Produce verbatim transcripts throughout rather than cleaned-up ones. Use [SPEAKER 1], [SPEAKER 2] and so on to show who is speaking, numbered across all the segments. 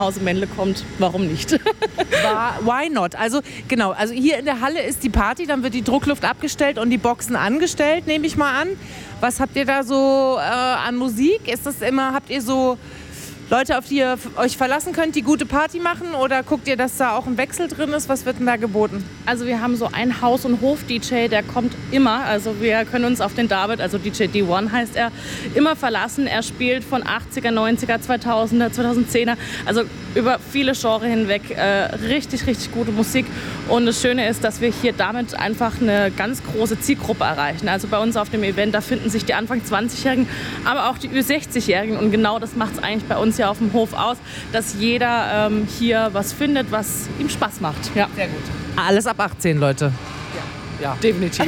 [SPEAKER 1] Hause Mendle kommt, warum nicht?
[SPEAKER 2] Why not? Also genau, also hier in der Halle ist die Party, dann wird die Druckluft abgestellt und die Boxen angestellt, nehme ich mal an. Was habt ihr da so äh, an Musik? Ist das immer, habt ihr so Leute, auf die ihr euch verlassen könnt, die gute Party machen? Oder guckt ihr, dass da auch ein Wechsel drin ist? Was wird denn da geboten?
[SPEAKER 1] Also wir haben so einen Haus- und Hof-D J, der kommt immer. Also wir können uns auf den David, also D J D eins heißt er, immer verlassen. Er spielt von achtziger, neunziger, zweitausender, zweitausendzehner, also über viele Genres hinweg äh, richtig, richtig gute Musik. Und das Schöne ist, dass wir hier damit einfach eine ganz große Zielgruppe erreichen. Also bei uns auf dem Event, da finden sich die Anfang zwanzigjährigen, aber auch die Ü sechzigjährigen. Und genau das macht es eigentlich bei uns hier auf dem Hof aus, dass jeder ähm, hier was findet, was ihm Spaß macht. Ja.
[SPEAKER 2] Sehr gut. Alles ab achtzehn, Leute.
[SPEAKER 1] Ja, ja. Definitiv.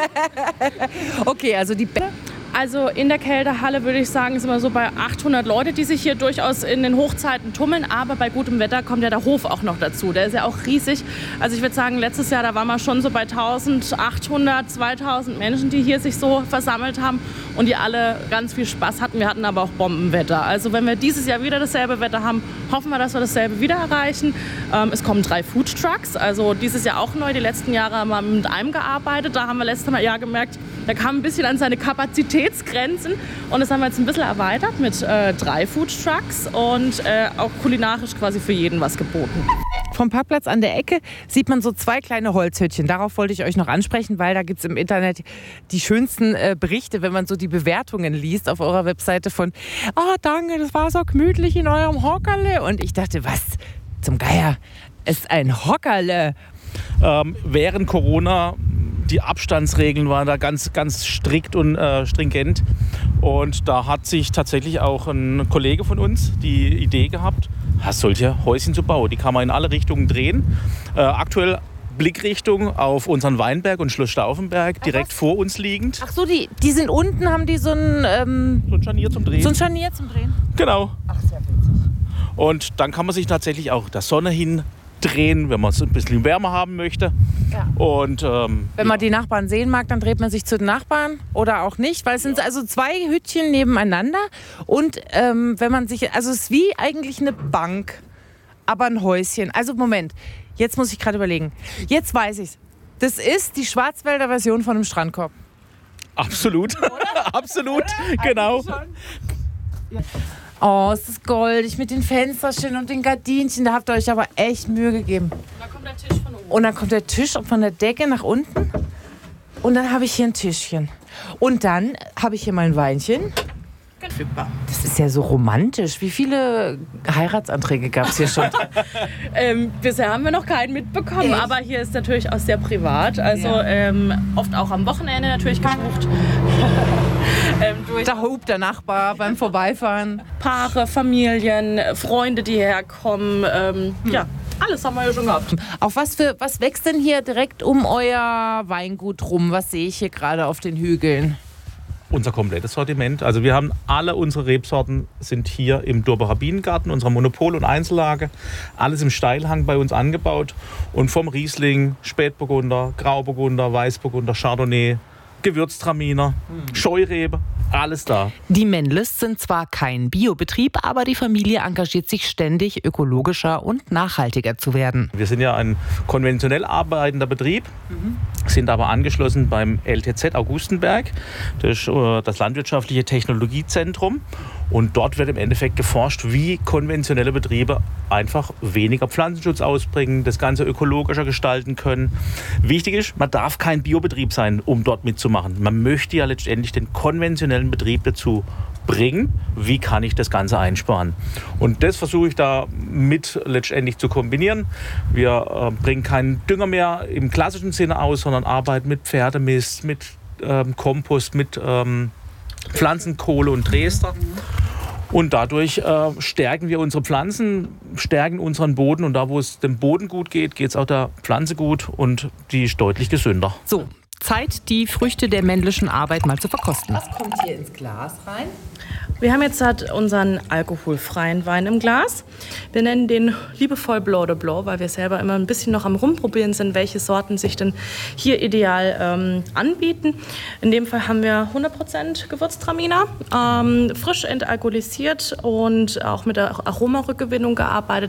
[SPEAKER 2] Okay, also die Be
[SPEAKER 1] Also in der Kältehalle würde ich sagen, sind wir so bei achthundert Leute, die sich hier durchaus in den Hochzeiten tummeln. Aber bei gutem Wetter kommt ja der Hof auch noch dazu. Der ist ja auch riesig. Also ich würde sagen, letztes Jahr, da waren wir schon so bei eintausendachthundert, zweitausend Menschen, die hier sich so versammelt haben und die alle ganz viel Spaß hatten. Wir hatten aber auch Bombenwetter. Also wenn wir dieses Jahr wieder dasselbe Wetter haben, hoffen wir, dass wir dasselbe wieder erreichen. Ähm, es kommen drei Food Trucks. Also dieses Jahr auch neu. Die letzten Jahre haben wir mit einem gearbeitet. Da haben wir letztes Jahr gemerkt, der kam ein bisschen an seine Kapazitätsgrenzen und das haben wir jetzt ein bisschen erweitert mit äh, drei Food Trucks und äh, auch kulinarisch quasi für jeden was geboten.
[SPEAKER 2] Vom Parkplatz an der Ecke sieht man so zwei kleine Holzhüttchen. Darauf wollte ich euch noch ansprechen, weil da gibt es im Internet die schönsten äh, Berichte, wenn man so die Bewertungen liest auf eurer Webseite von «Oh, danke, das war so gemütlich in eurem Hockerle». Und ich dachte, was zum Geier ist ein Hockerle?
[SPEAKER 3] Ähm, während Corona, die Abstandsregeln waren da ganz, ganz strikt und äh, stringent. Und da hat sich tatsächlich auch ein Kollege von uns die Idee gehabt, solche Häuschen zu bauen. Die kann man in alle Richtungen drehen. Äh, aktuell Blickrichtung auf unseren Weinberg und Schloss Stauffenberg, direkt Ach, vor uns liegend.
[SPEAKER 2] Ach so, die, die sind unten, haben die so ein... Ähm,
[SPEAKER 3] so ein Scharnier zum Drehen.
[SPEAKER 2] So ein Scharnier zum Drehen.
[SPEAKER 3] Genau.
[SPEAKER 2] Ach, sehr witzig.
[SPEAKER 3] Und dann kann man sich tatsächlich auch der Sonne hin drehen, wenn man es ein bisschen wärmer haben möchte.
[SPEAKER 2] Ja.
[SPEAKER 3] Und, ähm,
[SPEAKER 2] wenn man die Nachbarn sehen mag, dann dreht man sich zu den Nachbarn oder auch nicht, weil es sind also zwei Hütchen nebeneinander und ähm, wenn man sich, also es ist wie eigentlich eine Bank, aber ein Häuschen. Also Moment, jetzt muss ich gerade überlegen. Jetzt weiß ich's. Das ist die Schwarzwälder Version von einem Strandkorb.
[SPEAKER 3] Absolut, absolut, Oder? Genau.
[SPEAKER 2] Ja. Oh, ist das goldig mit den Fensterchen und den Gardinchen. Da habt ihr euch aber echt Mühe gegeben.
[SPEAKER 1] Da kommt der Tisch von oben.
[SPEAKER 2] Und dann kommt der Tisch von der Decke nach unten. Und dann habe ich hier ein Tischchen. Und dann habe ich hier mein Weinchen. Das ist ja so romantisch. Wie viele Heiratsanträge gab es hier schon?
[SPEAKER 1] ähm, bisher haben wir noch keinen mitbekommen, Echt? aber hier ist natürlich auch sehr privat. Also ja. ähm, oft auch am Wochenende natürlich gebucht.
[SPEAKER 2] ähm, da hupt der Nachbar beim Vorbeifahren.
[SPEAKER 1] Paare, Familien, Freunde, die herkommen. Ähm, hm. Ja, alles haben wir ja schon gehabt.
[SPEAKER 2] Auf was, für, was wächst denn hier direkt um euer Weingut rum? Was sehe ich hier gerade auf den Hügeln?
[SPEAKER 3] Unser komplettes Sortiment. Also wir haben alle unsere Rebsorten sind hier im Durbacher Bienengarten, unserer Monopol- und Einzellage. Alles im Steilhang bei uns angebaut. Und vom Riesling, Spätburgunder, Grauburgunder, Weißburgunder, Chardonnay, Gewürztraminer, mhm. Scheurebe, alles da.
[SPEAKER 2] Die Mendles sind zwar kein Biobetrieb, aber die Familie engagiert sich ständig, ökologischer und nachhaltiger zu werden.
[SPEAKER 3] Wir sind ja ein konventionell arbeitender Betrieb, mhm. sind aber angeschlossen beim L T Z Augustenberg, das ist das Landwirtschaftliche Technologiezentrum. Und dort wird im Endeffekt geforscht, wie konventionelle Betriebe einfach weniger Pflanzenschutz ausbringen, das Ganze ökologischer gestalten können. Wichtig ist, man darf kein Biobetrieb sein, um dort mitzumachen. Man möchte ja letztendlich den konventionellen Betrieb dazu bringen, wie kann ich das Ganze einsparen. Und das versuche ich da mit letztendlich zu kombinieren. Wir äh, bringen keinen Dünger mehr im klassischen Sinne aus, sondern arbeiten mit Pferdemist, mit ähm, Kompost, mit ähm, Pflanzenkohle und Dresder. Und dadurch äh, stärken wir unsere Pflanzen, stärken unseren Boden. Und da, wo es dem Boden gut geht, geht es auch der Pflanze gut und die ist deutlich gesünder.
[SPEAKER 2] So, Zeit, die Früchte der männlichen Arbeit mal zu verkosten.
[SPEAKER 4] Was kommt hier ins Glas rein?
[SPEAKER 1] Wir haben jetzt halt unseren alkoholfreien Wein im Glas. Wir nennen den liebevoll Blanc de Blanc, weil wir selber immer ein bisschen noch am Rumprobieren sind, welche Sorten sich denn hier ideal ähm, anbieten. In dem Fall haben wir hundert Prozent Gewürztraminer, ähm, frisch entalkoholisiert und auch mit der Aromarückgewinnung gearbeitet.